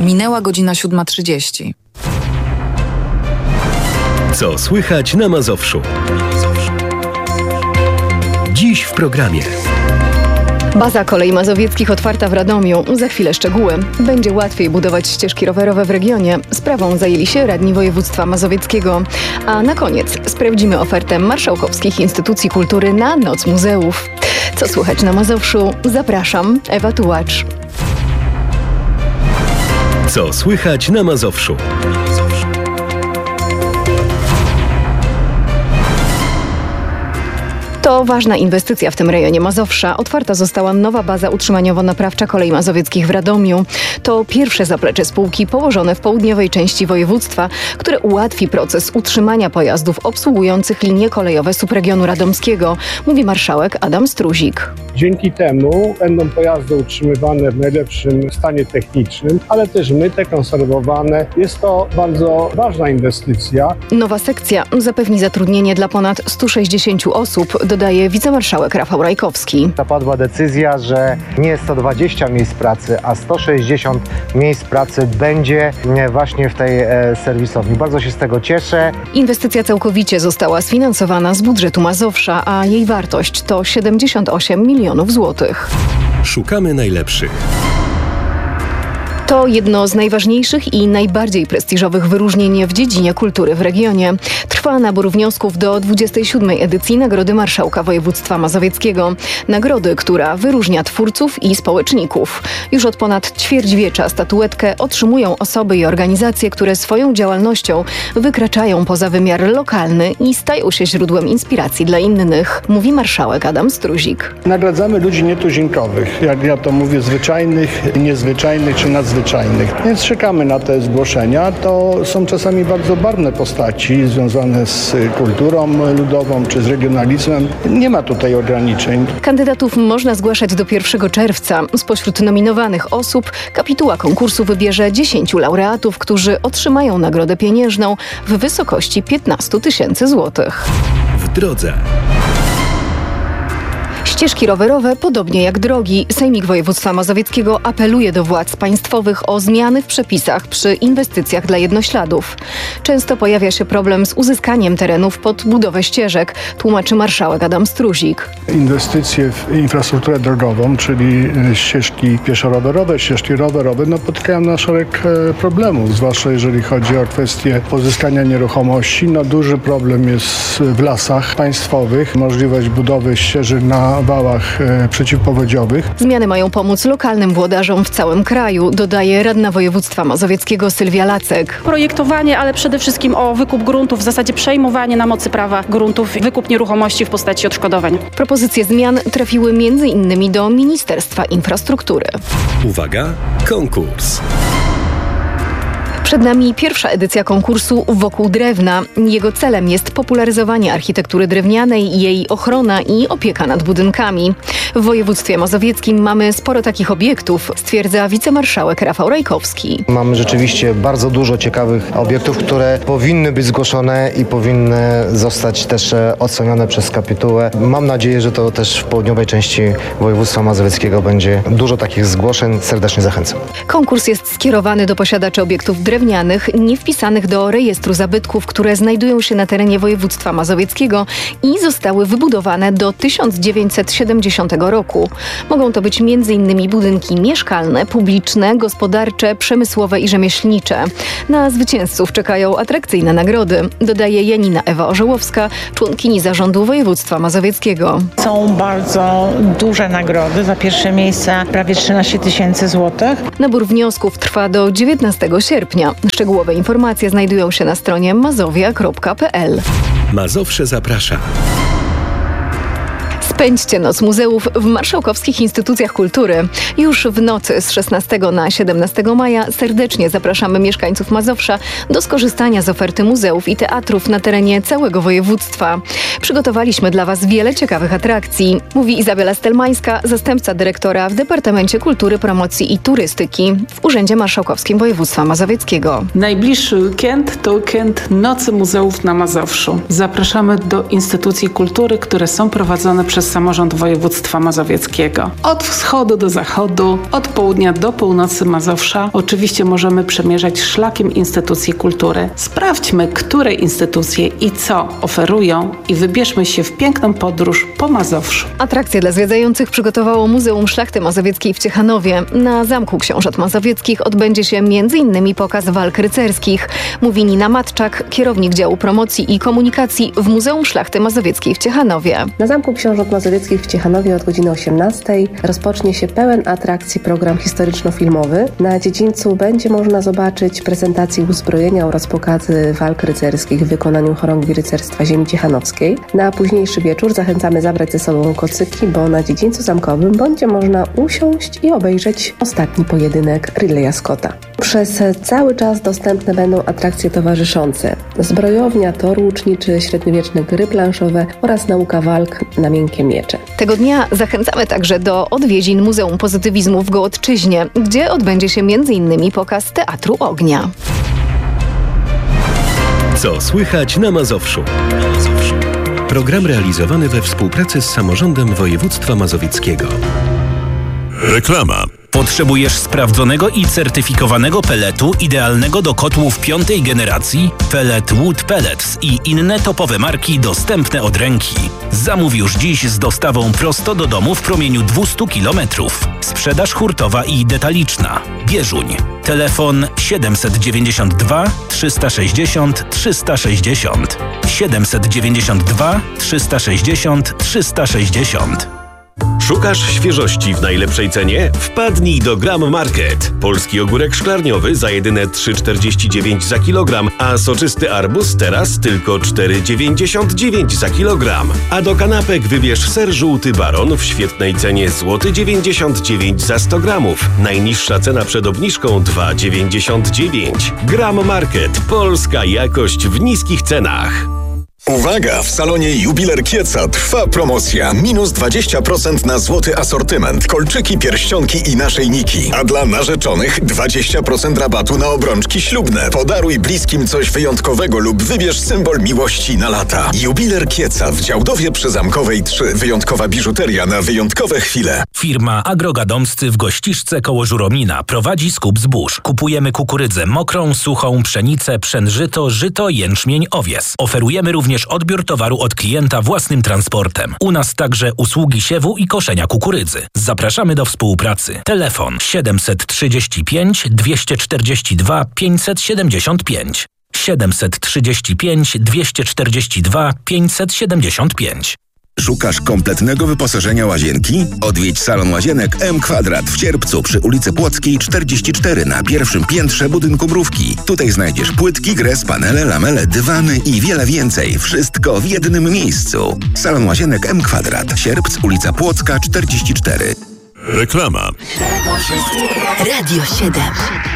Minęła godzina 7:30. Co słychać na Mazowszu? Dziś w programie. Baza Kolei Mazowieckich otwarta w Radomiu. Za chwilę szczegóły. Będzie łatwiej budować ścieżki rowerowe w regionie. Sprawą zajęli się radni województwa mazowieckiego. A na koniec sprawdzimy ofertę marszałkowskich instytucji kultury na Noc Muzeów. Co słychać na Mazowszu? Zapraszam, Ewa Tułacz. Co słychać na Mazowszu? To ważna inwestycja w tym rejonie Mazowsza. Otwarta została nowa baza utrzymaniowo-naprawcza Kolei Mazowieckich w Radomiu. To pierwsze zaplecze spółki położone w południowej części województwa, które ułatwi proces utrzymania pojazdów obsługujących linie kolejowe subregionu radomskiego, mówi marszałek Adam Struzik. Dzięki temu będą pojazdy utrzymywane w najlepszym stanie technicznym, ale też myte, konserwowane. Jest to bardzo ważna inwestycja. Nowa sekcja zapewni zatrudnienie dla ponad 160 osób, dodaje wicemarszałek Rafał Rajkowski. Zapadła decyzja, że nie 120 miejsc pracy, a 160 miejsc pracy będzie właśnie w tej serwisowni. Bardzo się z tego cieszę. Inwestycja całkowicie została sfinansowana z budżetu Mazowsza, a jej wartość to 78 milionów złotych. Szukamy najlepszych. To jedno z najważniejszych i najbardziej prestiżowych wyróżnień w dziedzinie kultury w regionie. Trwa nabór wniosków do 27. edycji Nagrody Marszałka Województwa Mazowieckiego. Nagrody, która wyróżnia twórców i społeczników. Już od ponad ćwierćwiecza statuetkę otrzymują osoby i organizacje, które swoją działalnością wykraczają poza wymiar lokalny i stają się źródłem inspiracji dla innych, mówi marszałek Adam Struzik. Nagradzamy ludzi nietuzinkowych, jak ja to mówię, zwyczajnych, niezwyczajnych czy nadzwyczajnych. Więc czekamy na te zgłoszenia. To są czasami bardzo barwne postaci związane z kulturą ludową czy z regionalizmem. Nie ma tutaj ograniczeń. Kandydatów można zgłaszać do 1 czerwca. Spośród nominowanych osób kapituła konkursu wybierze 10 laureatów, którzy otrzymają nagrodę pieniężną w wysokości 15 000 złotych. W drodze. Ścieżki rowerowe, podobnie jak drogi. Sejmik Województwa Mazowieckiego apeluje do władz państwowych o zmiany w przepisach przy inwestycjach dla jednośladów. Często pojawia się problem z uzyskaniem terenów pod budowę ścieżek, tłumaczy marszałek Adam Struzik. Inwestycje w infrastrukturę drogową, czyli ścieżki pieszo-rowerowe, ścieżki rowerowe, spotykają na szereg problemów, zwłaszcza jeżeli chodzi o kwestię pozyskania nieruchomości. Duży problem jest w lasach państwowych. Możliwość budowy ścieżek na wałach przeciwpowodziowych. Zmiany mają pomóc lokalnym włodarzom w całym kraju, dodaje radna województwa mazowieckiego Sylwia Lacek. Projektowanie, ale przede wszystkim o wykup gruntów, w zasadzie przejmowanie na mocy prawa gruntów, wykup nieruchomości w postaci odszkodowań. Propozycje zmian trafiły m.in. do Ministerstwa Infrastruktury. Uwaga, konkurs. Przed nami pierwsza edycja konkursu Wokół drewna. Jego celem jest popularyzowanie architektury drewnianej, jej ochrona i opieka nad budynkami. W województwie mazowieckim mamy sporo takich obiektów, stwierdza wicemarszałek Rafał Rajkowski. Mamy rzeczywiście bardzo dużo ciekawych obiektów, które powinny być zgłoszone i powinny zostać też ocenione przez kapitułę. Mam nadzieję, że to też w południowej części województwa mazowieckiego będzie dużo takich zgłoszeń. Serdecznie zachęcam. Konkurs jest skierowany do posiadaczy obiektów drewnianych, nie wpisanych do rejestru zabytków, które znajdują się na terenie województwa mazowieckiego i zostały wybudowane do 1970 roku. Mogą to być m.in. budynki mieszkalne, publiczne, gospodarcze, przemysłowe i rzemieślnicze. Na zwycięzców czekają atrakcyjne nagrody, dodaje Janina Ewa Orzełowska, członkini zarządu województwa mazowieckiego. Są bardzo duże nagrody. Za pierwsze miejsce prawie 13 000 złotych. Nabór wniosków trwa do 19 sierpnia. Szczegółowe informacje znajdują się na stronie mazowia.pl. Mazowsze zaprasza. Spędźcie Noc Muzeów w marszałkowskich instytucjach kultury. Już w nocy z 16 na 17 maja serdecznie zapraszamy mieszkańców Mazowsza do skorzystania z oferty muzeów i teatrów na terenie całego województwa. Przygotowaliśmy dla Was wiele ciekawych atrakcji, mówi Izabela Stelmańska, zastępca dyrektora w Departamencie Kultury, Promocji i Turystyki w Urzędzie Marszałkowskim Województwa Mazowieckiego. Najbliższy weekend to weekend Nocy Muzeów na Mazowszu. Zapraszamy do instytucji kultury, które są prowadzone przez samorząd województwa mazowieckiego. Od wschodu do zachodu, od południa do północy Mazowsza oczywiście możemy przemierzać szlakiem instytucji kultury. Sprawdźmy, które instytucje i co oferują i wybierzmy się w piękną podróż po Mazowszu. Atrakcje dla zwiedzających przygotowało Muzeum Szlachty Mazowieckiej w Ciechanowie. Na Zamku Książąt Mazowieckich odbędzie się m.in. pokaz walk rycerskich. Mówi Nina Matczak, kierownik działu promocji i komunikacji w Muzeum Szlachty Mazowieckiej w Ciechanowie. Na Zamku Książąt Mazowieckich w Ciechanowie od godziny 18 rozpocznie się pełen atrakcji program historyczno-filmowy. Na dziedzińcu będzie można zobaczyć prezentację uzbrojenia oraz pokazy walk rycerskich w wykonaniu chorągwi rycerstwa ziemi ciechanowskiej. Na późniejszy wieczór zachęcamy zabrać ze sobą kocyki, bo na dziedzińcu zamkowym będzie można usiąść i obejrzeć ostatni pojedynek Ridleya Scotta. Przez cały czas dostępne będą atrakcje towarzyszące. Zbrojownia, tor łuczniczy, średniowieczne gry planszowe oraz nauka walk na miękkie miecze. Tego dnia zachęcamy także do odwiedzin Muzeum Pozytywizmu w Gołodczyźnie, gdzie odbędzie się m.in. pokaz Teatru Ognia. Co słychać na Mazowszu? Program realizowany we współpracy z samorządem województwa mazowieckiego. Reklama. Potrzebujesz sprawdzonego i certyfikowanego peletu idealnego do kotłów 5. generacji? Pellet Wood Pellets i inne topowe marki dostępne od ręki. Zamów już dziś z dostawą prosto do domu w promieniu 200 km. Sprzedaż hurtowa i detaliczna. Bieżuń. Telefon 792 360 360. 792 360 360. Szukasz świeżości w najlepszej cenie? Wpadnij do Gram Market. Polski ogórek szklarniowy za jedyne 3,49 za kilogram, a soczysty arbuz teraz tylko 4,99 za kilogram. A do kanapek wybierz ser żółty Baron w świetnej cenie złoty 99 za 100 gramów. Najniższa cena przed obniżką 2,99. Gram Market. Polska jakość w niskich cenach. Uwaga! W salonie Jubiler Kieca trwa promocja. Minus 20% na złoty asortyment, kolczyki, pierścionki i naszyjniki. A dla narzeczonych 20% rabatu na obrączki ślubne. Podaruj bliskim coś wyjątkowego lub wybierz symbol miłości na lata. Jubiler Kieca w Działdowie przy Zamkowej 3. Wyjątkowa biżuteria na wyjątkowe chwile. Firma Agrogadomscy w Gościszce koło Żuromina prowadzi skup zbóż. Kupujemy kukurydzę mokrą, suchą, pszenicę, pszenżyto, żyto, jęczmień, owies. Oferujemy również odbiór towaru od klienta własnym transportem. U nas także usługi siewu i koszenia kukurydzy. Zapraszamy do współpracy. Telefon 735 242 575. 735 242 575. Szukasz kompletnego wyposażenia łazienki? Odwiedź salon łazienek M Kwadrat w Cierpcu przy ulicy Płockiej 44 na pierwszym piętrze budynku Mrówki. Tutaj znajdziesz płytki, gres, panele, lamele, dywany i wiele więcej. Wszystko w jednym miejscu. Salon łazienek M Kwadrat. Sierpc, ulica Płocka 44. Reklama. Radio 7.